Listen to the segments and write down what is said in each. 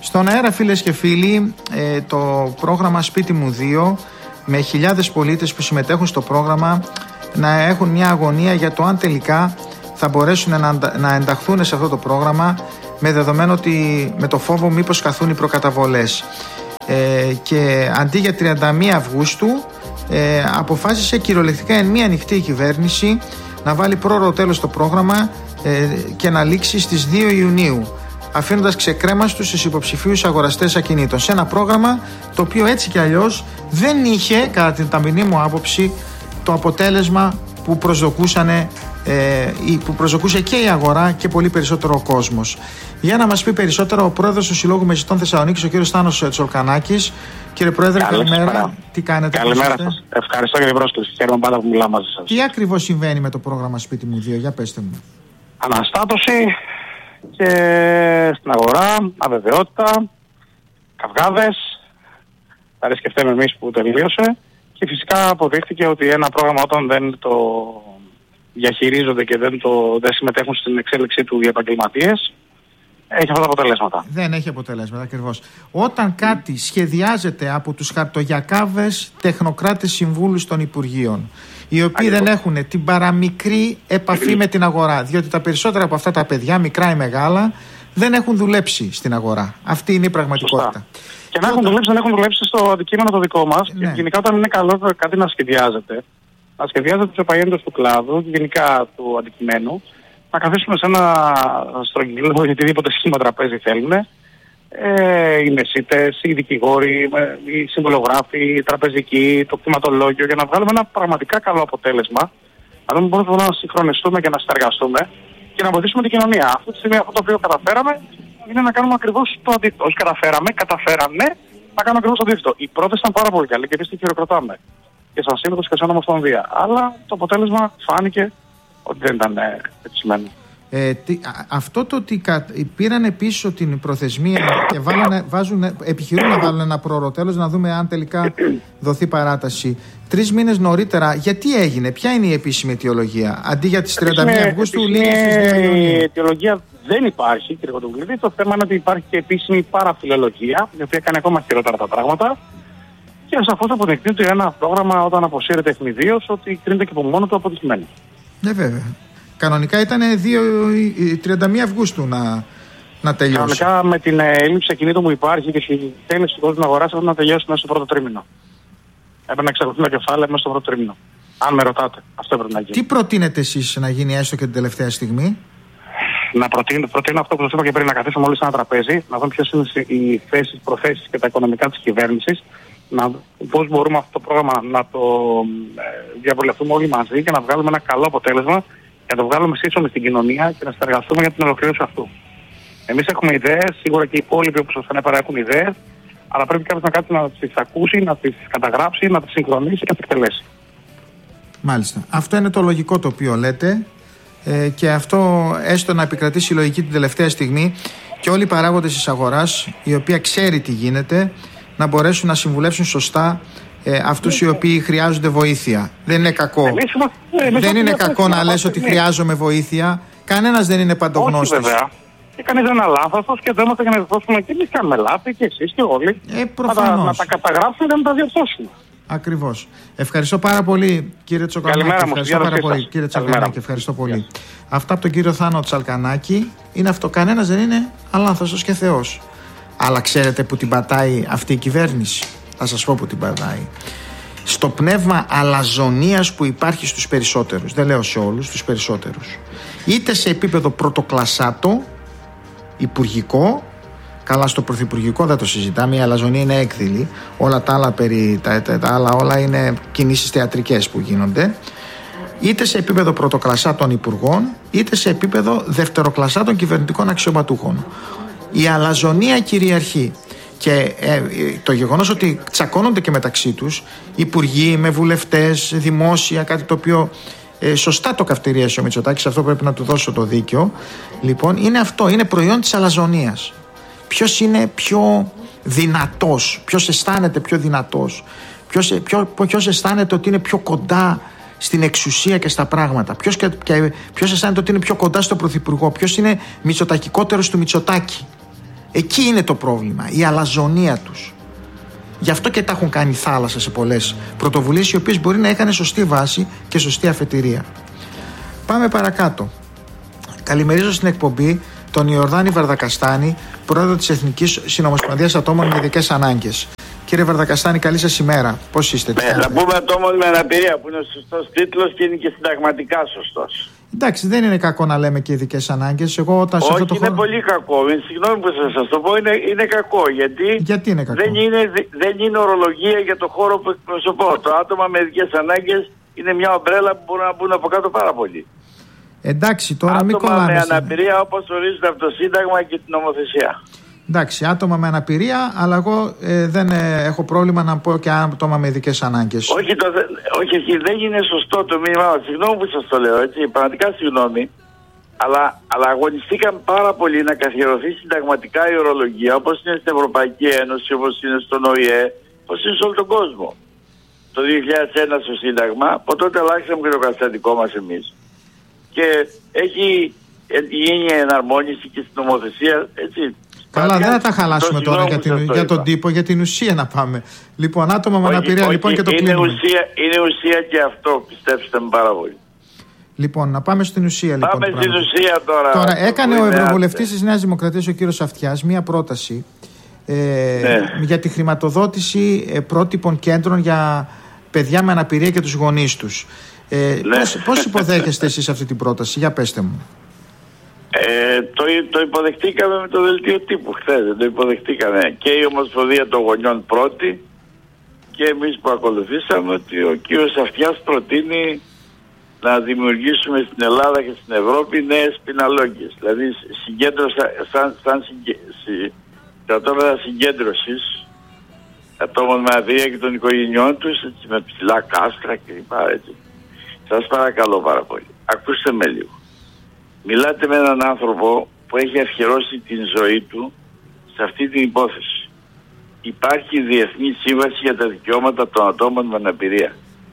Στον αέρα, φίλες και φίλοι, το πρόγραμμα Σπίτι μου 2, με χιλιάδες πολίτες που συμμετέχουν στο πρόγραμμα να έχουν μια αγωνία για το αν τελικά θα μπορέσουν να ενταχθούν σε αυτό το πρόγραμμα, με δεδομένο ότι με το φόβο μήπως χαθούν οι προκαταβολές. Και αντί για 31 Αυγούστου αποφάσισε κυριολεκτικά εν μία νυχτή κυβέρνηση να βάλει πρόωρο τέλος στο πρόγραμμα και να λήξει στις 2 Ιουνίου, αφήνοντας ξεκρέμαστους στους υποψηφίους αγοραστές ακινήτων, σε ένα πρόγραμμα το οποίο έτσι κι αλλιώς δεν είχε, κατά την ταπεινή μου άποψη, το αποτέλεσμα που προσδοκούσε και η αγορά και πολύ περισσότερο ο κόσμος. Για να μας πει περισσότερο ο πρόεδρος του Συλλόγου Μεζιτών Θεσσαλονίκης, ο κύριος Θάνος Τσολκανάκης. Κύριε Πρόεδρε, καλημέρα. Τι κάνετε? Καλημέρα σας. Ευχαριστώ για την πρόσκληση. Χαίρομαι πάντα που μιλάω μαζί σας. Τι ακριβώς συμβαίνει με το πρόγραμμα Σπίτι μου 2, για πέστε μου. Αναστάτωση και στην αγορά, αβεβαιότητα, καυγάδες. Θα σκεφτούμε εμείς που τελείωσε. Και φυσικά αποδείχθηκε ότι ένα πρόγραμμα, όταν δεν το διαχειρίζονται και δεν συμμετέχουν στην εξέλιξή του οι επαγγελματίες, έχει αυτά τα αποτελέσματα. Δεν έχει αποτελέσματα, ακριβώς. Όταν κάτι σχεδιάζεται από τους χαρτογιακάβες τεχνοκράτες συμβούλους των Υπουργείων, οι οποίοι δεν έχουν την παραμικρή επαφή με την αγορά, διότι τα περισσότερα από αυτά τα παιδιά, μικρά ή μεγάλα, δεν έχουν δουλέψει στην αγορά. Αυτή είναι η πραγματικότητα. Σωστά. Και να έχουν δουλέψει, δεν έχουν δουλέψει στο αντικείμενο το δικό μας. Ναι. Και γενικά, όταν είναι καλό κάτι να σχεδιάζεται τους επαγγέλματες του κλάδου και γενικά του αντικειμένου, να καθίσουμε σε ένα στρογγυλό ή οτιδήποτε σχήμα τραπέζι θέλουν, οι μεσίτες, οι δικηγόροι, οι συμβολογράφοι, οι τραπεζικοί, το κτηματολόγιο, για να βγάλουμε ένα πραγματικά καλό αποτέλεσμα, να δούμε πώς μπορούμε να συγχρονιστούμε και να συνεργαστούμε και να βοηθήσουμε την κοινωνία. Αυτή τη στιγμή αυτό το οποίο καταφέραμε είναι να κάνουμε ακριβώς το αντίθετο. Όχι καταφέραμε να κάνουμε ακριβώς το αντίθετο. Η πρόταση ήταν πάρα πολύ καλή και εμείς τη χειροκροτάμε. Και σαν Σύλλογος και σαν Ομοσπονδία. Αλλά το αποτέλεσμα φάνηκε ότι δεν ήταν πετυχημένο. Αυτό το ότι πήραν πίσω την προθεσμία και επιχειρούν να βάλουν ένα πρόωρο τέλος, να δούμε αν τελικά δοθεί παράταση 3 μήνες νωρίτερα, γιατί έγινε, ποια είναι η επίσημη αιτιολογία? Αντί για τις 31 Αυγούστου λήγει στις 2 Ιουνίου. Η αιτιολογία δεν υπάρχει, κύριε Κοντοβλίδη. Το θέμα είναι ότι υπάρχει και επίσημη παραφιλολογία, η οποία κάνει ακόμα χειρότερα τα πράγματα. Και σαφώς αποδεικνύεται ότι ένα πρόγραμμα, όταν αποσύρεται ευνηδίως, ότι κρίνεται και από μόνο του αποτυχημένο. Ναι, βέβαια. Κανονικά ήταν 31 Αυγούστου να τελειώσει. Κανονικά, με την έλλειψη ακινήτων που υπάρχει και η θέληση του κόσμου να αγοράσει, έπρεπε να τελειώσει μέσα στο πρώτο τρίμηνο. Έπρεπε να εξαγωγούν τα κεφάλαια μέσα στο πρώτο τρίμηνο. Αν με ρωτάτε, αυτό έπρεπε να γίνει. Τι προτείνετε εσείς να γίνει έστω και την τελευταία στιγμή? Να προτείνω αυτό που σας είπα και πριν, να καθίσουμε όλοι σε ένα τραπέζι, να δούμε ποιες είναι οι θέσεις, προθέσεις και τα οικονομικά της κυβέρνησης, πώς μπορούμε αυτό το πρόγραμμα να το διαβουλευτούμε όλοι μαζί και να βγάλουμε ένα καλό αποτέλεσμα, για να το βγάλουμε σύσσωμοι στην κοινωνία και να συνεργαστούμε για την ολοκλήρωση αυτού. Εμείς έχουμε ιδέες, σίγουρα και οι υπόλοιποι, όπως σας ανέφερα, έχουν ιδέες, αλλά πρέπει κάποιος να κάτσει να τις ακούσει, να τις καταγράψει, να τις συγχρονίσει και να τις εκτελέσει. Μάλιστα. Αυτό είναι το λογικό το οποίο λέτε, και αυτό έστω να επικρατήσει η λογική την τελευταία στιγμή και όλοι οι παράγοντες της αγοράς, η οποία ξέρει τι γίνεται, να μπορέσουν να συμβουλεύσουν σωστά αυτούς οι οποίοι χρειάζονται βοήθεια. Δεν είναι κακό. Δεν είναι κακό να λες ότι χρειάζομαι βοήθεια. Κανένας δεν είναι παντογνώστης. Όχι, βέβαια. Και κανείς δεν είναι λάθος και εδώ είμαστε για να διορθώσουμε, και εμείς κάνουμε λάθη και εσείς και όλοι. Να τα καταγράψουμε και να τα διορθώσουμε. Ακριβώς. Ευχαριστώ πάρα πολύ, κύριε Τσολκανάκη. Ευχαριστώ πάρα πολύ, κύριε Τσολκανάκη. Ευχαριστώ πολύ. Αυτά από τον κύριο Θάνο Τσολκανάκη. Είναι αυτό. Κανένας δεν είναι αλάνθαστος και Θεός. Αλλά ξέρετε που την πατάει αυτή η κυβέρνηση? Θα σας πω που την πατάει. Στο πνεύμα αλαζονίας που υπάρχει στους περισσότερους. Δεν λέω σε όλους, στους περισσότερους. Είτε σε επίπεδο πρωτοκλασσάτο, υπουργικό. Καλά, στο πρωθυπουργικό δεν το συζητάμε. Η αλαζονία είναι έκδηλη. Όλα τα άλλα τα άλλα όλα είναι κινήσεις θεατρικές που γίνονται. Είτε σε επίπεδο πρωτοκλασσάτων υπουργών, είτε σε επίπεδο δευτεροκλασσάτων κυβερνητικών αξιωματούχων. Η αλαζονία κυριαρχεί. Και το γεγονός ότι τσακώνονται και μεταξύ τους υπουργοί με βουλευτές, δημόσια, κάτι το οποίο σωστά το καυτηρίασε ο Μητσοτάκης, αυτό πρέπει να του δώσω το δίκιο. Λοιπόν, είναι αυτό, είναι προϊόν της αλαζονίας. Ποιος είναι πιο δυνατός, ποιος αισθάνεται πιο δυνατός, ποιος αισθάνεται ότι είναι πιο κοντά στην εξουσία και στα πράγματα, ποιος αισθάνεται ότι είναι πιο κοντά στο πρωθυπουργό, ποιος είναι μητσοτακικότερος του Μητσοτάκη. Εκεί είναι το πρόβλημα, η αλαζονία τους. Γι' αυτό και τα έχουν κάνει θάλασσα σε πολλές πρωτοβουλίες, οι οποίες μπορεί να είχαν σωστή βάση και σωστή αφετηρία. Πάμε παρακάτω. Καλημερίζω στην εκπομπή τον Ιορδάνη Βαρδακαστάνη, πρόεδρο της Εθνικής Συνομοσπονδίας Ατόμων με Ειδικές Ανάγκες. Κύριε Βαρδακαστάνη, καλή σας ημέρα. Πώς είστε? Να πούμε ατόμων με αναπηρία, που είναι ο σωστός τίτλος και είναι και συνταγματικά σωστός. Εντάξει, δεν είναι κακό να λέμε και ειδικές ανάγκες. Όχι, είναι πολύ κακό. Συγγνώμη που σας το πω, είναι κακό. Γιατί είναι κακό? Δεν είναι ορολογία για το χώρο που εκπροσωπώ. Το άτομα με ειδικές ανάγκες είναι μια ομπρέλα που μπορούν να μπουν από κάτω πάρα πολύ. Εντάξει, τώρα μην κολλάμε. Άτομα με αναπηρία όπως ορίζεται από το Σύνταγμα και την νομοθεσία. Εντάξει, άτομα με αναπηρία, αλλά εγώ δεν έχω πρόβλημα να πω και άτομα με ειδικές ανάγκες. Όχι, δεν είναι σωστό το μήνυμα. Συγγνώμη που σας το λέω, έτσι, πραγματικά συγγνώμη. Αλλά αγωνιστήκαμε πάρα πολύ να καθιερωθεί συνταγματικά η ορολογία, όπως είναι στην Ευρωπαϊκή Ένωση, όπως είναι στον ΟΗΕ, όπως είναι σε όλο τον κόσμο. Το 2001 στο Σύνταγμα, από τότε αλλάξαμε και το καταστατικό μας εμείς. Και έχει γίνει εναρμόνιση και στην νομοθεσία, έτσι. Καλά, δεν θα τα χαλάσουμε τώρα για τον τύπο, για την ουσία να πάμε. Λοιπόν, άτομα με αναπηρία, λοιπόν, και το κλείνουμε. Είναι ουσία και αυτό, πιστέψτε με πάρα πολύ. Λοιπόν, να πάμε στην ουσία, λοιπόν. Πάμε στην ουσία τώρα. Τώρα, έκανε ο Ευρωβουλευτής της Νέας Δημοκρατίας, ο κύριος Αυτιάς, μία πρόταση για τη χρηματοδότηση πρότυπων κέντρων για παιδιά με αναπηρία και τους γονείς τους. Πώς υποδέχεστε εσείς αυτή την πρόταση? Για πέστε μου. Το υποδεχτήκαμε με το δελτίο τύπου χθες. Το υποδεχτήκαμε και η Ομοσπονδία των Γονιών πρώτη και εμείς που ακολουθήσαμε, ότι ο κύριος Αυτιάς προτείνει να δημιουργήσουμε στην Ελλάδα και στην Ευρώπη νέες πιναλόγγες. Δηλαδή κρατώματα συγκέντρωσης ατόμων με αναπηρία και των οικογενειών τους, έτσι, με ψηλά κάστρα κλπ. Σας παρακαλώ πάρα πολύ, ακούστε με λίγο. Μιλάτε με έναν άνθρωπο που έχει αφιερώσει την ζωή του σε αυτή την υπόθεση. Υπάρχει Διεθνή Σύμβαση για τα Δικαιώματα των Ατόμων με Αναπηρία.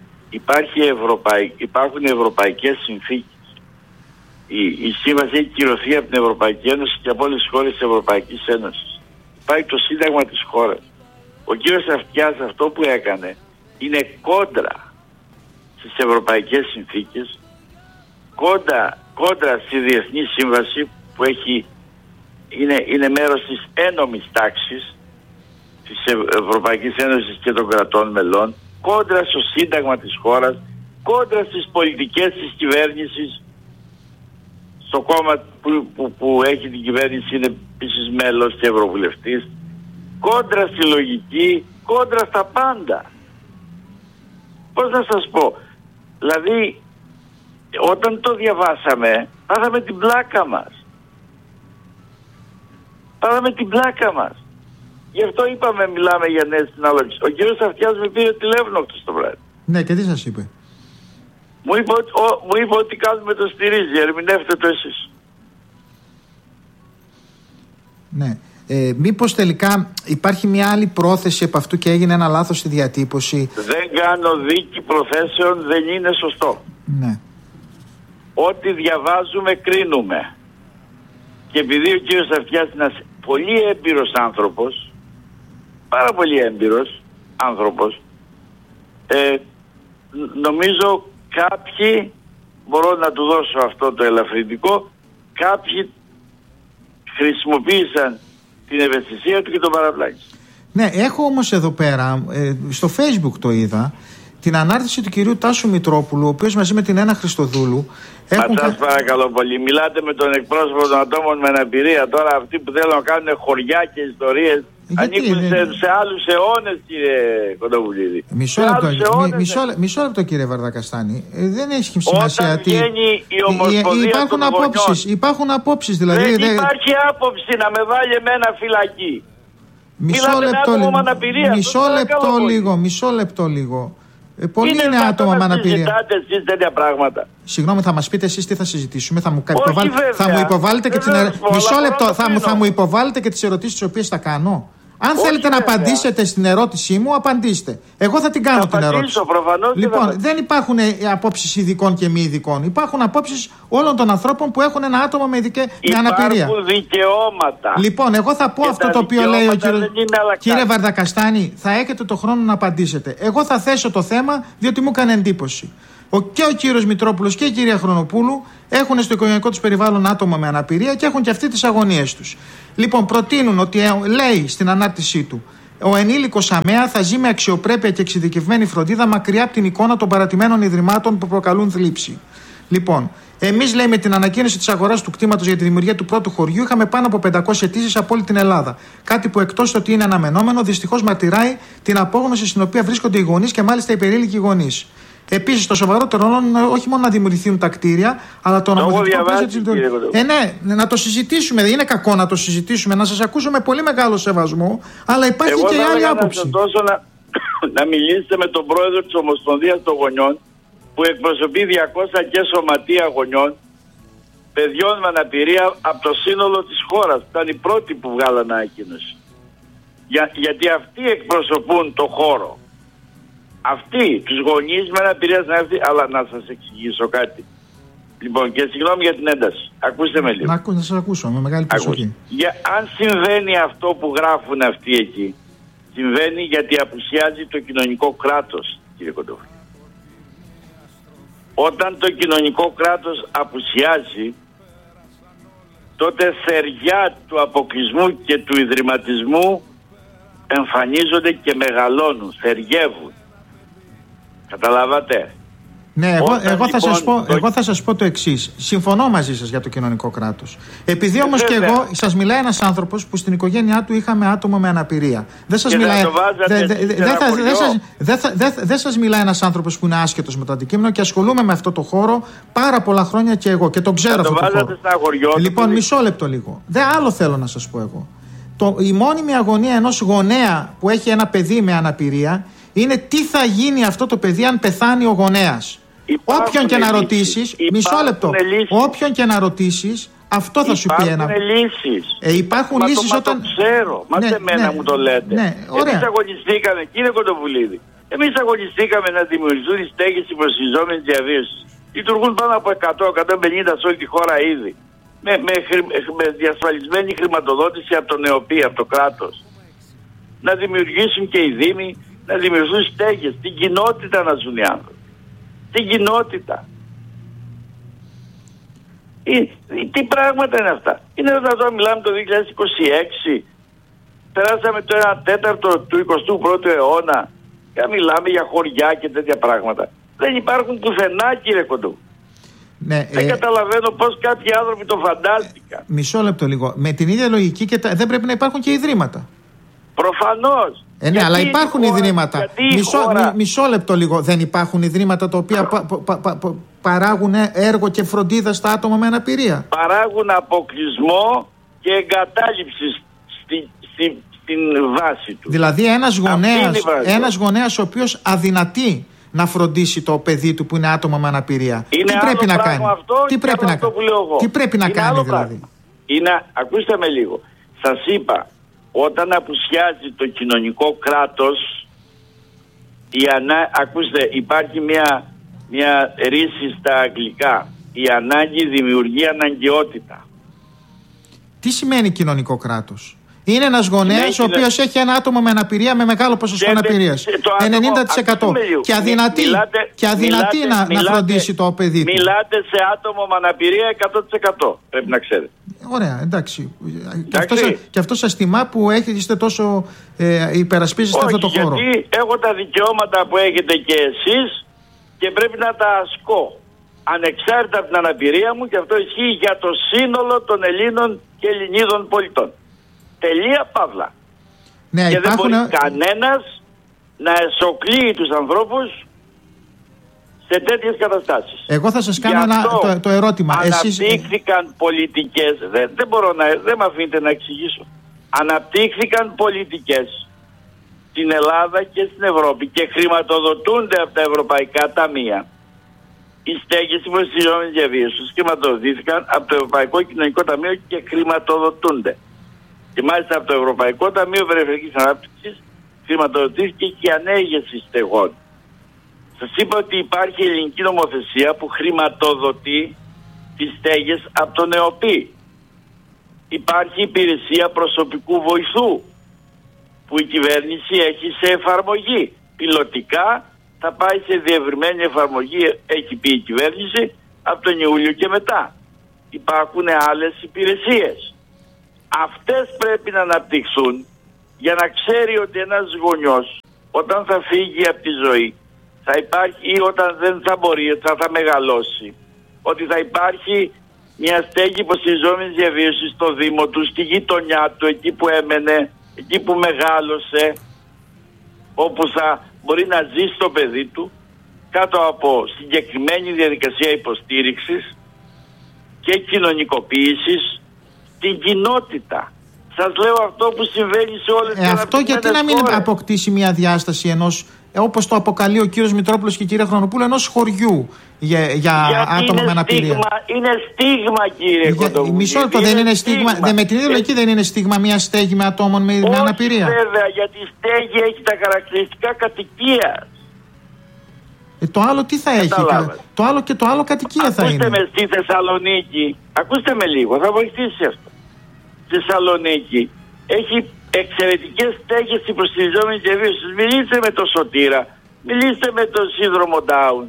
Υπάρχουν ευρωπαϊκές συνθήκες. Η σύμβαση έχει κυρωθεί από την Ευρωπαϊκή Ένωση και από όλες τις χώρες της Ευρωπαϊκής Ένωσης. Υπάρχει το Σύνταγμα της χώρας. Ο κύριος Αυτιάς αυτό που έκανε είναι κόντρα στις ευρωπαϊκές συνθήκες, κόντρα στη Διεθνή Σύμβαση που είναι μέρος της ένομης τάξης της Ευρωπαϊκής Ένωσης και των κρατών μελών, κόντρα στο Σύνταγμα της χώρας, κόντρα στις πολιτικές της κυβέρνησης. Στο κόμμα που έχει την κυβέρνηση είναι επίσης μέλος και ευρωβουλευτής, κόντρα στη λογική, κόντρα στα πάντα. Πώς να σας πω, δηλαδή όταν το διαβάσαμε πάθαμε την πλάκα μας. Γι' αυτό είπαμε μιλάμε για νέες συναλλαγές. Ο κύριος Αυτιάς με πήρε τηλέφωνο χτες το βράδυ. Ναι, και τι σας είπε? Μου είπε ότι κάνουμε το στηρίζει, ερμηνεύτε το εσείς. Ναι. Μήπως τελικά υπάρχει μια άλλη πρόθεση από αυτού και έγινε ένα λάθος στη διατύπωση? Δεν κάνω δίκη προθέσεων, δεν είναι σωστό. Ναι. Ό,τι διαβάζουμε κρίνουμε. Και επειδή ο κύριος Αυτιάς είναι ένας πολύ έμπειρος άνθρωπος, πάρα πολύ έμπειρος άνθρωπος, νομίζω κάποιοι, μπορώ να του δώσω αυτό το ελαφρυντικό, κάποιοι χρησιμοποίησαν την ευαισθησία του και τον παραπλάκησαν. Ναι, έχω όμως εδώ πέρα, στο Facebook το είδα, την ανάρτηση του κυρίου Τάσου Μητρόπουλου, ο οποίος μαζί με την Ένα Χριστοδούλου έχουν... Σας παρακαλώ πολύ, μιλάτε με τον εκπρόσωπο των ατόμων με αναπηρία. Τώρα αυτοί που θέλουν να κάνουν χωριά και ιστορίες ανήκουν σε άλλους αιώνες, κύριε Κοντοβουλίδη. Μισό λεπτό, κύριε Βαρδακαστάνη. Δεν έχει σημασία. Όταν βγαίνει η Ομοσπονδία των Γονιών, υπάρχουν απόψεις δηλαδή. Δεν υπάρχει άποψη να με βάλει εμένα φυλακή. Μισό λεπτό λίγο. Πολλοί είναι άτομα με αναπηρία. Συζητάτε εσείς τέτοια πράγματα? Συγγνώμη, θα μας πείτε εσείς τι θα συζητήσουμε? Θα μου υποβάλλετε και τις ερωτήσεις τις οποίες θα κάνω? Αν θέλετε να απαντήσετε στην ερώτησή μου, απαντήστε. Εγώ θα την κάνω την ερώτηση. Λοιπόν, δεν υπάρχουν απόψεις ειδικών και μη ειδικών. Υπάρχουν απόψεις όλων των ανθρώπων που έχουν ένα άτομο με αναπηρία. Υπάρχουν δικαιώματα. Λοιπόν, εγώ θα πω και αυτό το οποίο λέει ο κύριος. Κύριε Βαρδακαστάνη, θα έχετε το χρόνο να απαντήσετε. Εγώ θα θέσω το θέμα, διότι μου έκανε εντύπωση. Και ο κύριος Μητρόπουλος και η κυρία Χρονοπούλου έχουν στο οικογενειακό τους περιβάλλον άτομα με αναπηρία και έχουν και αυτοί τις αγωνίες τους. Λοιπόν, προτείνουν ότι λέει στην ανάρτησή του: ο ενήλικος ΑΜΕΑ θα ζει με αξιοπρέπεια και εξειδικευμένη φροντίδα μακριά από την εικόνα των παρατημένων ιδρυμάτων που προκαλούν θλίψη. Λοιπόν, εμείς, λέει, με την ανακοίνωση της αγοράς του κτήματος για τη δημιουργία του πρώτου χωριού, είχαμε πάνω από 500 αιτήσεις από όλη την Ελλάδα. Κάτι που, εκτός ότι είναι αναμενόμενο, δυστυχώς μαρτυράει την απόγνωση στην οποία βρίσκονται οι γονείς και μάλιστα οι περίλικοι γονείς. Επίσης, το σοβαρότερο ρόλο είναι όχι μόνο να δημιουργηθούν τα κτίρια, αλλά το νομοθετικό πλαίσιο της λειτουργίας. Ναι, να το συζητήσουμε. Δεν είναι κακό να το συζητήσουμε. Να σας ακούσω με πολύ μεγάλο σεβασμό, αλλά υπάρχει και η άλλη άποψη. Να μιλήσετε με τον πρόεδρο της Ομοσπονδίας των Γονιών, που εκπροσωπεί 200 και σωματεία γονιών, παιδιών με αναπηρία από το σύνολο της χώρας. Ήταν οι πρώτοι που βγάλαν ανακοίνωση. Γιατί αυτοί εκπροσωπούν το χώρο. Αυτοί, τους γονείς με αναπηρία, αλλά να σας εξηγήσω κάτι. Λοιπόν, και συγγνώμη για την ένταση. Ακούστε με λίγο. Να σας ακούσω με μεγάλη προσοχή. Αν συμβαίνει αυτό που γράφουν αυτοί εκεί, συμβαίνει γιατί απουσιάζει το κοινωνικό κράτος, κύριε Κοντόφυλλο. Όταν το κοινωνικό κράτος απουσιάζει, τότε θεριά του αποκλεισμού και του ιδρυματισμού εμφανίζονται και μεγαλώνουν, θεριεύουν. Καταλάβατε? Ναι, εγώ θα σας πω το εξής. Συμφωνώ μαζί σας για το κοινωνικό κράτος. Επειδή όμως και εγώ, σας μιλάει ένας άνθρωπος που στην οικογένειά του είχαμε άτομο με αναπηρία. Δεν σας μιλάει ένας άνθρωπος που είναι άσχετος με το αντικείμενο και ασχολούμαι με αυτό το χώρο πάρα πολλά χρόνια και εγώ και τον ξέρω αυτό το χώρο. Λοιπόν, μισό λεπτό λίγο. Δεν άλλο θέλω να σας πω εγώ. Η μόνιμη αγωνία ενός γονέα που έχει ένα παιδί με αναπηρία είναι τι θα γίνει αυτό το παιδί αν πεθάνει ο γονέας. Όποιον και να ρωτήσεις, μισό λεπτό, όποιον και να ρωτήσεις, αυτό θα σου πει ένα. Υπάρχουν λύσεις όταν. Το ξέρω, μα σε μένα μου το λέτε. Εμείς αγωνιστήκαμε, κύριε Κοντοβουλίδη, να δημιουργηθούν οι στέγες υποσυζόμενης διαβίωσης. Λειτουργούν πάνω από 100-150 σε όλη τη χώρα ήδη. Με διασφαλισμένη χρηματοδότηση από τον ΕΟΠΗ, από το κράτος. Να δημιουργήσουν και οι δήμοι, να δημιουργηθούν στέγες, την κοινότητα να ζουν οι άνθρωποι. Την κοινότητα. Τι πράγματα είναι αυτά? Είναι δυνατόν μιλάμε το 2026, περάσαμε το 1/4 του 21ου αιώνα και μιλάμε για χωριά και τέτοια πράγματα? Δεν υπάρχουν πουθενά, κύριε Κοντού. Ναι, δεν καταλαβαίνω πώς κάποιοι άνθρωποι το φαντάστηκαν. Μισό λεπτό λίγο. Με την ίδια λογική δεν πρέπει να υπάρχουν και ιδρύματα? Προφανώς. Ναι, αλλά υπάρχουν ιδρύματα. Μισό λεπτό λίγο. Δεν υπάρχουν ιδρύματα τα οποία παράγουν έργο και φροντίδα στα άτομα με αναπηρία? Παράγουν αποκλεισμό και εγκατάλειψη στην βάση του. Δηλαδή ένας γονέας ο οποίος αδυνατεί να φροντίσει το παιδί του που είναι άτομα με αναπηρία. Τι πρέπει να κάνει? Τι πρέπει να κάνει δηλαδή? Ακούστε με λίγο. Σας είπα, όταν απουσιάζει το κοινωνικό κράτος, ακούστε, υπάρχει μια ρίση στα αγγλικά. Η ανάγκη δημιουργεί αναγκαιότητα. Τι σημαίνει κοινωνικό κράτος? Είναι ένας γονέας ο οποίος έχει ένα άτομο με αναπηρία, με μεγάλο ποσοστό αναπηρίας, 90%, και αδυνατεί να φροντίσει το παιδί του. Μιλάτε σε άτομο με αναπηρία 100%, πρέπει να ξέρετε. Ωραία, εντάξει. Και αυτό σας τιμά που είστε τόσο υπερασπίζεστε αυτό το χώρο? Γιατί έχω τα δικαιώματα που έχετε και εσείς και πρέπει να τα ασκώ ανεξάρτητα από την αναπηρία μου, και αυτό ισχύει για το σύνολο των Ελλήνων και Ελληνίδων πολιτών. Τελεία, παύλα. Ναι, και δεν μπορεί κανένας να εσωκλείει τους ανθρώπους σε τέτοιες καταστάσεις. Εγώ θα σας κάνω το ερώτημα. Αναπτύχθηκαν πολιτικές, δεν με αφήνετε να εξηγήσω. Αναπτύχθηκαν πολιτικές στην Ελλάδα και στην Ευρώπη και χρηματοδοτούνται από τα ευρωπαϊκά ταμεία. Οι στέγες υποσυζόμενης διαβίωσης χρηματοδοτήθηκαν από το Ευρωπαϊκό Κοινωνικό Ταμείο και χρηματοδοτούνται. Και μάλιστα από το Ευρωπαϊκό Ταμείο Περιφερειακής Ανάπτυξης χρηματοδοτήθηκε και η ανέγερση στεγών. Σας είπα ότι υπάρχει ελληνική νομοθεσία που χρηματοδοτεί τις στέγες από τον ΕΟΠΗ. Υπάρχει υπηρεσία προσωπικού βοηθού που η κυβέρνηση έχει σε εφαρμογή. Πιλωτικά θα πάει σε διευρυμένη εφαρμογή, έχει πει η κυβέρνηση, από τον Ιούλιο και μετά. Υπάρχουν άλλες υπηρεσίες. Αυτές πρέπει να αναπτυχθούν για να ξέρει ότι ένας γονιός όταν θα φύγει από τη ζωή θα υπάρχει, ή όταν δεν θα μπορεί, θα μεγαλώσει, ότι θα υπάρχει μια στέγη υποστηριζόμενης διαβίωσης στο Δήμο του, στη γειτονιά του, εκεί που έμενε, εκεί που μεγάλωσε, όπου θα μπορεί να ζήσει το παιδί του κάτω από συγκεκριμένη διαδικασία υποστήριξης και κοινωνικοποίησης στην κοινότητα. Σας λέω αυτό που συμβαίνει σε όλες τις αυτό γιατί να μην αποκτήσει μια διάσταση ενός, όπως το αποκαλεί ο κύριος Μητρόπουλος και η κυρία Χρονοπούλου, ενός χωριού για άτομα με αναπηρία. Είναι στίγμα, κύριε Κοντοβουλίδη. Μισό λεπτό, δεν είναι στίγμα. Με την ιδεολογική δεν είναι στίγμα μια στέγη με ατόμων με αναπηρία. Βέβαια, γιατί η στέγη έχει τα χαρακτηριστικά κατοικίας. Το άλλο τι θα έχει? Το άλλο και το άλλο κατοικία θα είναι. Ακούστε με, στη Θεσσαλονίκη, ακούστε με λίγο, θα βοηθήσει αυτό. Στη Θεσσαλονίκη έχει εξαιρετικές στέγες στην προστιζόμενη διαβίωση. Μιλήστε με τον Σωτήρα, μιλήστε με τον σύνδρομο Down.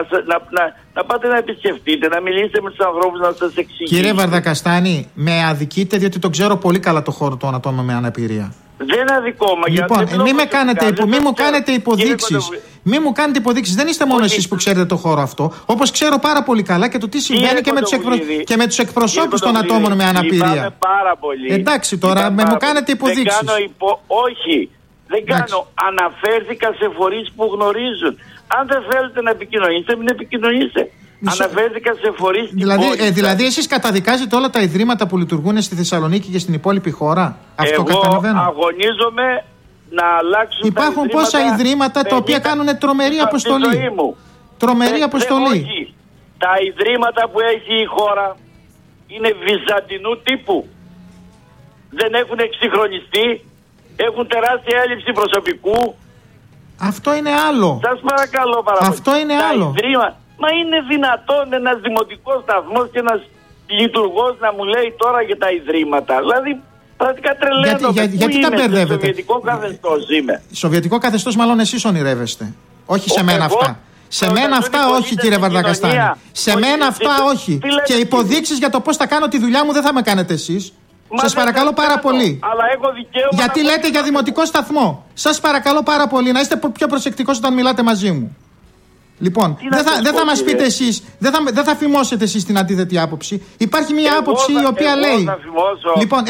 Να πάτε να επισκεφτείτε, να μιλήσετε με τους ανθρώπους, να σας εξηγήσετε. Κύριε Βαρδακαστάνη, με αδικείτε, διότι το ξέρω πολύ καλά το χώρο των ατόμων με αναπηρία. Δεν αδικόμα. Λοιπόν, μην μου κάνετε υποδείξεις. Μην μου κάνετε υποδείξεις. Δεν είστε μόνο εσείς που ξέρετε το χώρο αυτό. Όπως ξέρω πάρα πολύ καλά και το τι συμβαίνει και με τους εκπροσώπους των ατόμων με αναπηρία. Πάρα πολύ. Εντάξει τώρα, μου κάνετε υποδείξεις. Όχι, δεν κάνω. Αναφέρθηκα σε φορείς που γνωρίζουν. Αν δεν θέλετε να επικοινωνήσετε, μην επικοινωνήσετε. Αναφέρθηκα σε φορείς. Δηλαδή, εσείς καταδικάζετε όλα τα ιδρύματα που λειτουργούν στη Θεσσαλονίκη και στην υπόλοιπη χώρα. Αυτό καταλαβαίνω. Εγώ αγωνίζομαι να αλλάξουν. Υπάρχουν πόσα ιδρύματα τα οποία κάνουν τρομερή αποστολή. Τρομερή αποστολή. Όχι. Τα ιδρύματα που έχει η χώρα είναι βυζαντινού τύπου. Δεν έχουν εξυγχρονιστεί. Έχουν τεράστια έλλειψη προσωπικού. Αυτό είναι άλλο. Σας παρακαλώ πάρα πολύ. Αυτό είναι άλλο. Μα είναι δυνατόν ένας δημοτικός σταθμός και ένας λειτουργός να μου λέει τώρα για τα ιδρύματα? Δηλαδή, πραγματικά τρελαίνομαι. Γιατί τα μπερδεύετε? Σοβιετικό καθεστώς είμαι. Σοβιετικό καθεστώς μάλλον εσείς ονειρεύεστε. Όχι σε μένα αυτά. Σε μένα αυτά όχι, κύριε Βαρδακαστάνη. Σε μένα αυτά όχι. Και υποδείξεις για το πώς θα κάνω τη δουλειά μου δεν θα με κάνετε εσείς. Σας παρακαλώ πάρα πολύ. Αλλά έχω δικαίωμα. Γιατί λέτε για δημοτικό σταθμό? Σας παρακαλώ πάρα πολύ να είστε πιο προσεκτικός όταν μιλάτε μαζί μου. Λοιπόν, δεν θα μας πείτε εσείς, δεν θα φημώσετε εσείς την αντίθετη άποψη. Υπάρχει μια άποψη η οποία λέει. Λοιπόν,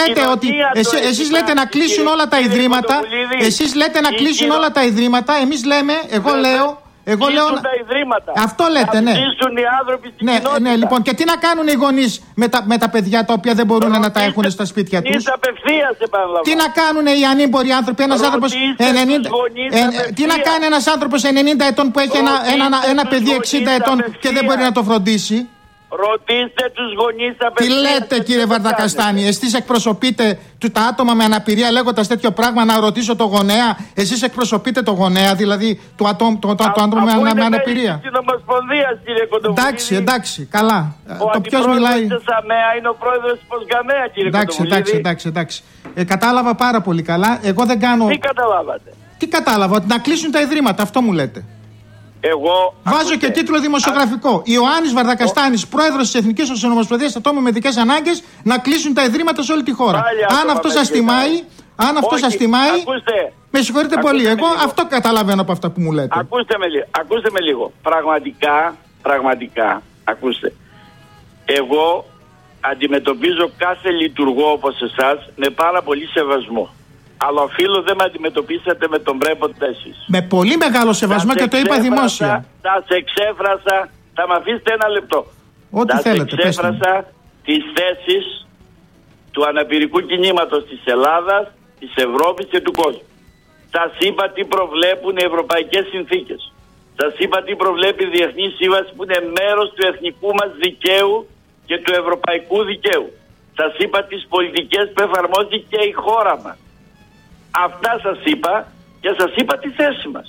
εσείς λέτε να κλείσουν όλα τα ιδρύματα. Εσείς λέτε να κλείσουν όλα τα ιδρύματα. Εμείς λέμε, εγώ λέω. Αυτό λέτε, ναι. Ναι, λοιπόν, και τι να κάνουν οι γονείς με τα παιδιά τα οποία δεν μπορούν να τα έχουν στα σπίτια τους? Τι να κάνουν οι ανήμποροι άνθρωποι, ένας άνθρωπος 90. Τι να κάνει ένας άνθρωπος 90 ετών που έχει ένα παιδί 60 ετών και δεν μπορεί να το φροντίσει? Ρωτήστε τους γονείς τα παιδιά. Τι λέτε, κύριε Βαρδακαστάνη? Εσείς εκπροσωπείτε τα άτομα με αναπηρία λέγοντας τέτοιο πράγμα? Να ρωτήσω το γονέα? Εσείς εκπροσωπείτε το γονέα, δηλαδή το άτομο με αναπηρία? Εντάξει, καλά. Το ποιος μιλάει? Ο ΣΑΜΕΑ είναι ο πρόεδρος της Ποσγαμέα, κύριε Κοντοβουλίδη. Εντάξει. Κατάλαβα πάρα πολύ καλά. Εγώ δεν κάνω. Τι καταλάβατε? Τι κατάλαβα? Ότι να κλείσουν τα ιδρύματα, αυτό μου λέτε. Βάζω και τίτλο δημοσιογραφικό. Ιωάννης Βαρδακαστάνης, πρόεδρος της Εθνικής Οσιονομοσπονδίας Ατόμων με ειδικές ανάγκες, να κλείσουν τα ιδρύματα σε όλη τη χώρα. Αν αυτό σας τιμάει, με συγχωρείτε πολύ. Εγώ αυτό καταλαβαίνω από αυτά που μου λέτε. Ακούστε με λίγο. Πραγματικά, ακούστε. Εγώ αντιμετωπίζω κάθε λειτουργό όπως εσάς με πάρα πολύ σεβασμό. Αλλά οφείλω δεν με αντιμετωπίσατε με τον πρέποντα εσείς. Με πολύ μεγάλο σεβασμό και το είπα δημόσια. Θα σε εξέφρασα, θα με αφήσετε ένα λεπτό. Ό,τι θέλετε, θα σε εξέφρασα τις θέσεις του αναπηρικού κινήματος της Ελλάδας, της Ευρώπης και του κόσμου. Σας είπα τι προβλέπουν οι ευρωπαϊκές συνθήκες. Σας είπα τι προβλέπει η Διεθνή Σύμβαση που είναι μέρος του εθνικού μας δικαίου και του ευρωπαϊκού δικαίου. Σας είπα τις πολιτικές που εφαρμόζει και η χώρα μας. Αυτά σας είπα και σας είπα τη θέση μας.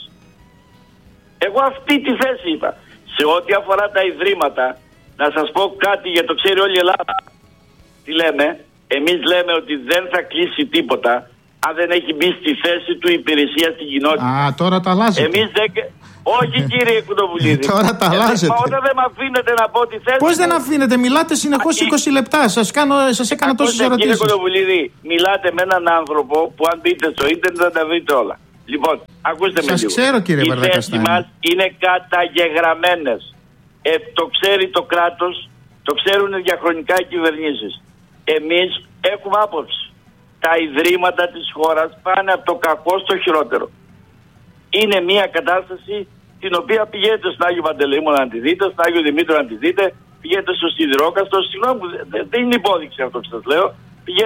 Εγώ αυτή τη θέση είπα. Σε ό,τι αφορά τα ιδρύματα, να σας πω κάτι για το ξέρει όλη η Ελλάδα. Τι λέμε? Εμείς λέμε ότι δεν θα κλείσει τίποτα αν δεν έχει μπει στη θέση του υπηρεσία στην κοινότητα. Α, τώρα τα αλλάζετε. Εμείς δεν... Όχι κύριε Κοντοβουλίδη. Τώρα τα αλλάζετε. Όταν δεν με αφήνετε να πω τη θέση. Πώς δεν αφήνετε, μιλάτε συνεχώς 20 λεπτά. Σας έκανα τόσες ερωτήσεις. Κύριε Κοντοβουλίδη, μιλάτε με έναν άνθρωπο που αν μπείτε στο ίντερνετ θα τα βρείτε όλα. Λοιπόν, ακούστε με λίγο. Σας ξέρω κύριε Βαρδακαστάνη. Οι θέσεις μας είναι καταγεγραμμένες. Το ξέρει το κράτος, το ξέρουν διαχρονικά οι κυβερνήσεις. Εμείς έχουμε άποψη. Τα ιδρύματα της χώρας πάνε από το κακό στο χειρότερο. Είναι μια κατάσταση την οποία πηγαίνετε στον Άγιο Παντελεήμονα να τη δείτε, στον Άγιο Δημήτριο να τη δείτε, πηγαίνετε στο Σιδηρόκαστρο. Συγγνώμη, δεν είναι υπόδειξη αυτό που σας λέω.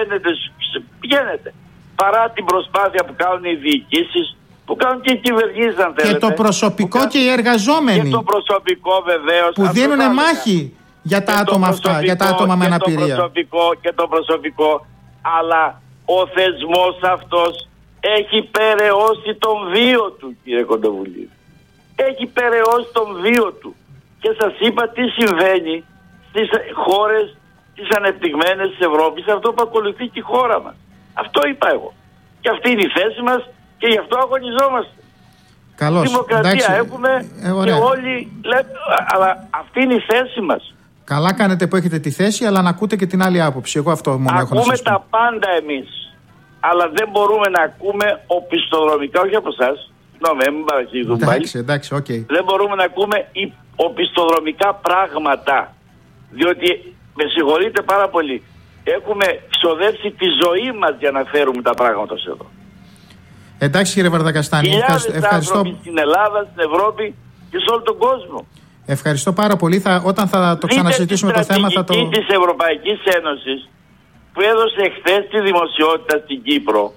Πηγαίνετε. Παρά την προσπάθεια που κάνουν οι διοικήσεις, που κάνουν και οι κυβερνήσεις αν θέλετε. Και το προσωπικό και οι εργαζόμενοι. Και το προσωπικό βεβαίως. Που δίνουν μάχη για τα άτομα αυτά, για τα άτομα με αναπηρία. Και το προσωπικό, αλλά ο θεσμός αυτός έχει περαιώσει τον βίο του, κύριε Κοντοβουλίδη. Έχει περαιώσει τον βίο του. Και σας είπα τι συμβαίνει στις χώρες τις ανεπτυγμένες της Ευρώπης, αυτό που ακολουθεί και η χώρα μας. Αυτό είπα εγώ. Και αυτή είναι η θέση μας και γι' αυτό αγωνιζόμαστε. Καλώς. Δημοκρατία έχουμε και όλοι λέμε, αλλά αυτή είναι η θέση μας. Καλά κάνετε που έχετε τη θέση, αλλά να ακούτε και την άλλη άποψη. Εγώ αυτό μόνο έχω να σας πω. Ακούμε τα πάντα εμείς. Αλλά δεν μπορούμε να ακούμε οπισθοδρομικά, όχι από εσάς. Συγγνώμη, μην παραξηγηθούμε πάλι. Εντάξει, okay. Δεν μπορούμε να ακούμε οπισθοδρομικά πράγματα. Διότι, με συγχωρείτε πάρα πολύ, έχουμε ξοδέψει τη ζωή μας για να φέρουμε τα πράγματα εδώ. Εντάξει κύριε Βαρδακαστάνη, ευχαριστώ. Άνθρωποι στην Ελλάδα, στην Ευρώπη και σε όλο τον κόσμο. Ευχαριστώ πάρα πολύ. Όταν θα το ξανασυζητήσουμε το θέμα θα το... Η της Ευρωπαϊκής Ένωσης που έδωσε χθες τη δημοσιότητα στην Κύπρο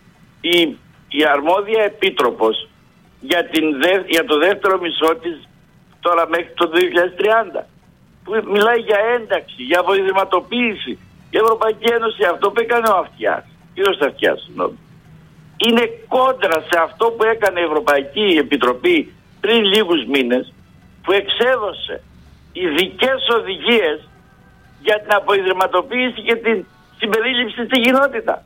η αρμόδια επίτροπος για το δεύτερο μισό της τώρα μέχρι το 2030 που μιλάει για ένταξη, για βοηθηματοποίηση. Η Ευρωπαϊκή Ένωση αυτό που έκανε ο Αυτιάς, κύριος Αυτιάς, είναι κόντρα σε αυτό που έκανε η Ευρωπαϊκή Επιτροπή πριν λίγους μήνες, που εξέδωσε ειδικές οδηγίες για την αποϊδρυματοποίηση και την συμπερίληψη στην κοινότητα.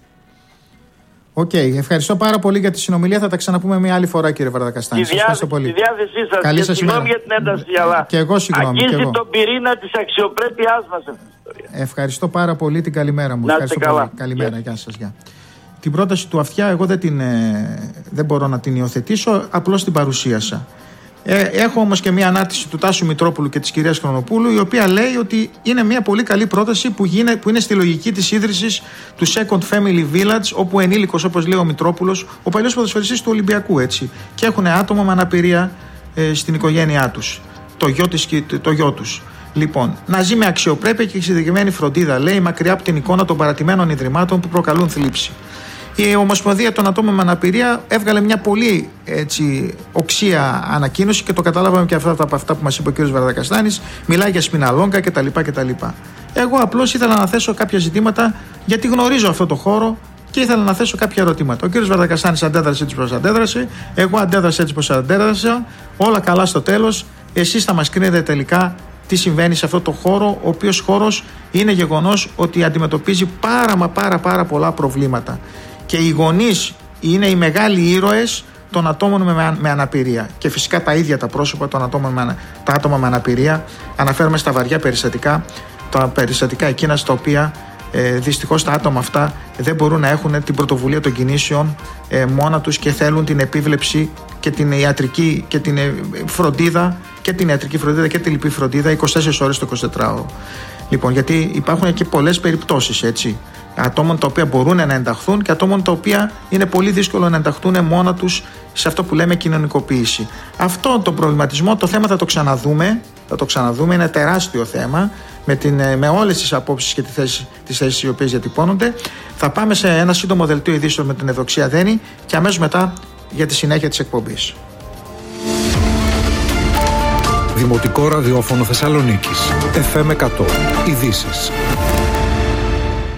Οκ, ευχαριστώ πάρα πολύ για τη συνομιλία. Θα τα ξαναπούμε μια άλλη φορά, κύριε Βαρδακαστάνη. Σας ευχαριστώ πολύ. Στη διάθεσή σας. Καλή σας ημέρα. Συγγνώμη για την ένταση, αλλά και εγώ συγγνώμη. Αγγίζει τον πυρήνα της αξιοπρέπειάς μας αυτή η ιστορία. Ευχαριστώ πάρα πολύ, την καλημέρα μου. Ευχαριστώ πολύ. Καλημέρα, γεια σας. Την πρόταση του Αυτιά εγώ δεν μπορώ να την υιοθετήσω, απλώς την παρουσίασα. Έχω όμως και μια ανάρτηση του Τάσου Μητρόπουλου και της κυρίας Χρονοπούλου, η οποία λέει ότι είναι μια πολύ καλή πρόταση που είναι στη λογική της ίδρυσης του Second Family Village, όπου ενήλικος, όπως λέει ο Μητρόπουλος, ο παλιός ποδοσφαιριστής του Ολυμπιακού, έτσι, και έχουν άτομα με αναπηρία στην οικογένειά τους, το γιο τους. Λοιπόν, να ζει με αξιοπρέπεια και εξειδικευμένη φροντίδα, λέει, μακριά από την εικόνα των παρατημένων ιδρυμάτων που προκαλούν θλίψη. Η Ομοσπονδία των Ατόμων με Αναπηρία έβγαλε μια πολύ οξία ανακοίνωση και το καταλάβαμε και από αυτά που μας είπε ο κ. Βαρδακαστάνης. Μιλάει για σπιναλόγκα κτλ. Εγώ απλώς ήθελα να θέσω κάποια ζητήματα, γιατί γνωρίζω αυτό το χώρο και ήθελα να θέσω κάποια ερωτήματα. Ο κ. Βαρδακαστάνης αντέδρασε έτσι πως αντέδρασε, εγώ αντέδρασα έτσι πως αντέδρασα. Όλα καλά στο τέλος. Εσείς θα μας κρίνετε τελικά τι συμβαίνει σε αυτό το χώρο, ο οποίος χώρος είναι γεγονός ότι αντιμετωπίζει πάρα πολλά προβλήματα. Και οι γονείς είναι οι μεγάλοι ήρωες των ατόμων με αναπηρία. Και φυσικά τα ίδια τα πρόσωπα των τα άτομα με αναπηρία. Αναφέρομαι στα βαριά περιστατικά, τα περιστατικά εκείνα στα οποία δυστυχώς τα άτομα αυτά δεν μπορούν να έχουν την πρωτοβουλία των κινήσεων μόνα τους και θέλουν την επίβλεψη και την ιατρική και την φροντίδα και την ιατρική φροντίδα και τη λοιπή φροντίδα 24 ώρες το 24ωρο. Λοιπόν, γιατί υπάρχουν και πολλές περιπτώσεις, έτσι, ατόμων τα οποία μπορούν να ενταχθούν και ατόμων τα οποία είναι πολύ δύσκολο να ενταχθούν μόνα τους σε αυτό που λέμε κοινωνικοποίηση. Αυτό το προβληματισμό, το θέμα θα το ξαναδούμε, είναι τεράστιο θέμα με όλες τις απόψεις και τις θέσεις οι οποίες διατυπώνονται. Θα πάμε σε ένα σύντομο δελτίο ειδήσεων με την Ευδοξία Δένη και αμέσως μετά για τη συνέχεια της εκπομπής. Δημοτικό Ραδιόφωνο Θεσσαλονίκης, FM 100, ειδήσεις.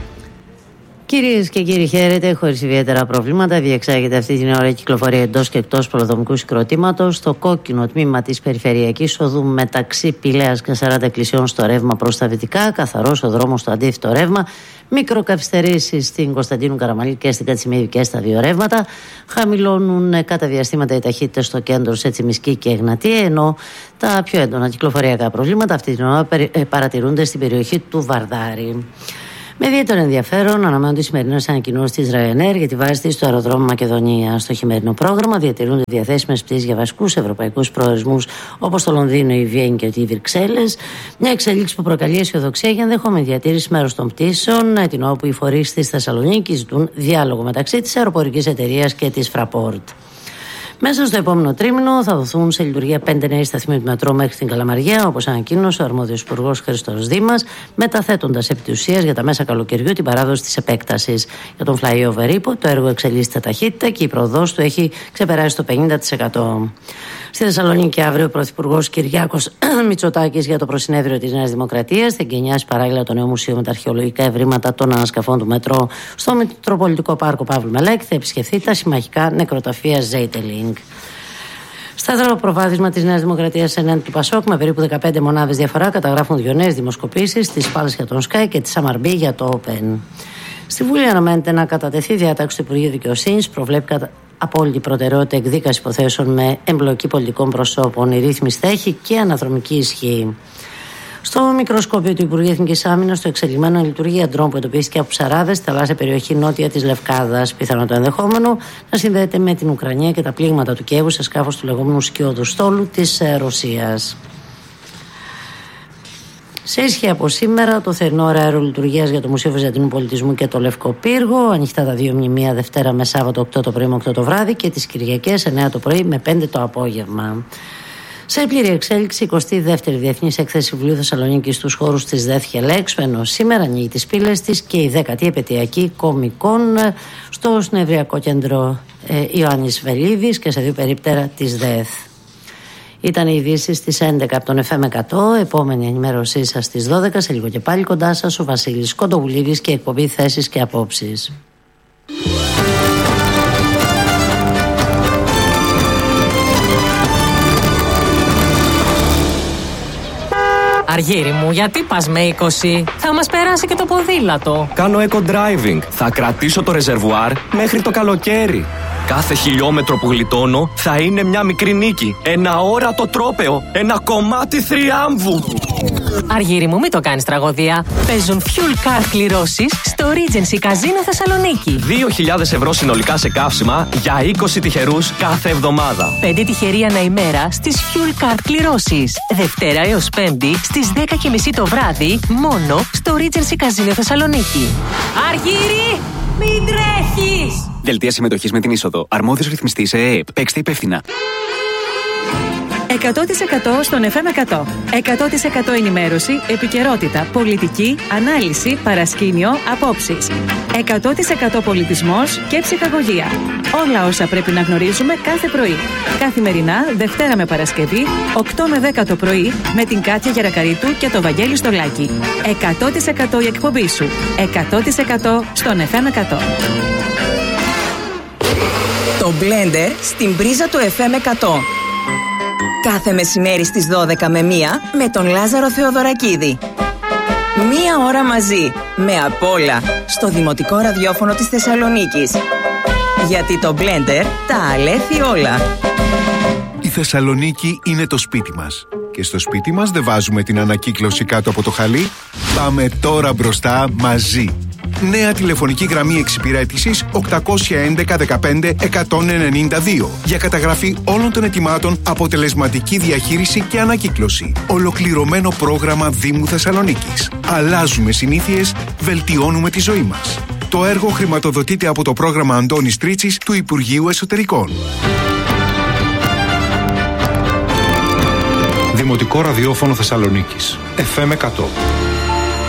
Κυρίες και κύριοι, χαίρετε. Χωρίς ιδιαίτερα προβλήματα, διεξάγεται αυτή την ώρα η κυκλοφορία εντός και εκτός πολεοδομικού συγκροτήματος στο κόκκινο τμήμα της περιφερειακής οδού μεταξύ Πηλαίας και 40 Εκκλησιών στο ρεύμα προς τα δυτικά. Καθαρός ο δρόμος στο αντίθετο ρεύμα. Μικροκαυστερήσεις στην Κωνσταντίνου Καραμαλή και στην Κατσιμίδη και στα δύο ρεύματα. Χαμηλώνουν κατά διαστήματα οι ταχύτητες στο κέντρο σε Τσιμισκή και Εγνατία, ενώ τα πιο έντονα κυκλοφοριακά προβλήματα αυτή την ώρα παρατηρούνται στην περιοχή του Βαρδάρη. Με ιδιαίτερο ενδιαφέρον αναμένονται οι σημερινές ανακοινώσεις της Ryanair για τη βάση της στο αεροδρόμιο Μακεδονία. Στο χειμερινό πρόγραμμα διατηρούνται διαθέσιμες πτήσεις για βασικούς ευρωπαϊκούς προορισμούς όπως το Λονδίνο, η Βιέννη και οι Βρυξέλλες. Μια εξέλιξη που προκαλεί αισιοδοξία για ενδεχόμενη διατήρηση μέρους των πτήσεων, την όπου οι φορείς της Θεσσαλονίκης ζητούν διάλογο μεταξύ της αεροπορικής εταιρείας και της Fraport. Μέσα στο επόμενο τρίμηνο θα δοθούν σε λειτουργία 5 νέοι σταθμοί του μετρό μέχρι την Καλαμαριά, όπως ανακοίνωσε ο αρμόδιος υπουργός Χριστός Δήμας, μεταθέτοντας επί της ουσίας για τα μέσα καλοκαιριού την παράδοση της επέκτασης. Για τον flyover ΥΠΟ, το έργο εξελίσσεται ταχύτητα και η προοδός του έχει ξεπεράσει το 50%. Στη Θεσσαλονίκη αύριο ο Πρωθυπουργός Κυριάκος Μητσοτάκης για το προσυνέδριο της Νέας Δημοκρατίας θα εγκαινιάσει παράλληλα το νέο μουσείο με τα αρχαιολογικά ευρήματα των ανασκαφών του μετρό στο Μητροπολιτικό Πάρκο Παύλου Μελέκ. Θα επισκεφθεί τα συμμαχικά νεκροταφεία Ζέιτελινγκ. Σταθερό προβάδισμα της Νέας Δημοκρατίας ενάντια του Πασόκ, με περίπου 15 μονάδες διαφορά, καταγράφουν δύο νέες δημοσκοπήσεις, της Πάλας για τον Sky και της Αμαρμπή για το Open. Στη Βουλή αναμένεται να κατατεθεί διάταξη του Υπουργείου Δικαιοσύνης, προβλέπει απόλυτη προτεραιότητα εκδίκαση υποθέσεων με εμπλοκή πολιτικών προσώπων. Η ρύθμιση θα έχει και αναδρομική ισχύ. Στο μικροσκόπιο του Υπουργείου Εθνικής Άμυνας, το εξελιγμένο λειτουργεί αντρών που εντοπίστηκε από ψαράδες στη θαλάσσια περιοχή νότια της Λευκάδας. Πιθανό το ενδεχόμενο να συνδέεται με την Ουκρανία και τα πλήγματα του Κιέβου σε σκάφος του λεγόμενου σκιώδου στόλου της Ρωσίας. Σε ίσχυ από σήμερα το θερινό ωράριο λειτουργίας για το Μουσείο Βυζαντινού Πολιτισμού και το Λευκό Πύργο. Ανοιχτά τα δύο μνημεία Δευτέρα με Σάββατο 8 το πρωί με 8 το βράδυ και τις Κυριακές 9 το πρωί με 5 το απόγευμα. Σε πλήρη εξέλιξη, 22η Διεθνής Έκθεση Βιβλίου Θεσσαλονίκης στους χώρους της ΔΕΘ Χελέξπ, ενώ σήμερα ανοίγει τις πύλες της και η 10η επαιτειακή κομικών στο Συνεδριακό Κέντρο Ιωάννης Βελίδης και σε δύο περίπτερα της ΔΕΘ. Ήταν οι ειδήσεις στις 11 από τον FM 100. Επόμενη ενημέρωσή σας στις 12. Σε λίγο και πάλι κοντά σας ο Βασίλης Κοντοβουλίδης και εκπομπή Θέσεις και Απόψεις. Αργύρι μου, γιατί πας με 20? Θα μας περάσει και το ποδήλατο. Κάνω eco-driving. Θα κρατήσω το ρεζερβουάρ μέχρι το καλοκαίρι. Κάθε χιλιόμετρο που γλιτώνω θα είναι μια μικρή νίκη. Ένα όρατο τρόπαιο. Ένα κομμάτι θριάμβου. Αργύρι μου, μην το κάνεις τραγωδία. Παίζουν fuel card κληρώσεις στο Regency Casino Θεσσαλονίκη. 2.000 ευρώ συνολικά σε καύσιμα για 20 τυχερούς κάθε εβδομάδα. 5 τυχεροί ανά ημέρα στις fuel card κληρώσεις. Δευτέρα έως Πέμπτη στις 10:30 το βράδυ μόνο στο Regency Casino Θεσσαλονίκη. Αργύρι, μην τρέχεις! Δελτία συμμετοχής με την είσοδο. Αρμόδιος ρυθμιστής ΕΕΠ. Παίξτε υπεύθυνα. 100% στον FM 100. 100% ενημέρωση, επικαιρότητα, πολιτική, ανάλυση, παρασκήνιο, απόψεις. 100% πολιτισμός και ψυχαγωγία. Όλα όσα πρέπει να γνωρίζουμε κάθε πρωί. Καθημερινά, Δευτέρα με Παρασκευή, 8 με 10 το πρωί, με την Κάτια Γερακαρίτου και το Βαγγέλη Στολάκη. 100% η εκπομπή σου. 100% στον FM 100. Το Blender στην πρίζα του FM 100. Κάθε μεσημέρι στις 12 με 1 με τον Λάζαρο Θεοδωρακίδη. 1 ώρα μαζί, με απ' όλα, στο Δημοτικό Ραδιόφωνο της Θεσσαλονίκης. Γιατί το Blender τα αλέθει όλα. Η Θεσσαλονίκη είναι το σπίτι μας. Και στο σπίτι μας δεν βάζουμε την ανακύκλωση κάτω από το χαλί. Πάμε τώρα μπροστά μαζί. Νέα τηλεφωνική γραμμή εξυπηρέτησης 811 15 192 για καταγραφή όλων των αιτημάτων, αποτελεσματική διαχείριση και ανακύκλωση. Ολοκληρωμένο πρόγραμμα Δήμου Θεσσαλονίκης. Αλλάζουμε συνήθειες, βελτιώνουμε τη ζωή μας. Το έργο χρηματοδοτείται από το πρόγραμμα Αντώνης Τρίτσης του Υπουργείου Εσωτερικών. Δημοτικό Ραδιόφωνο Θεσσαλονίκης. FM 100.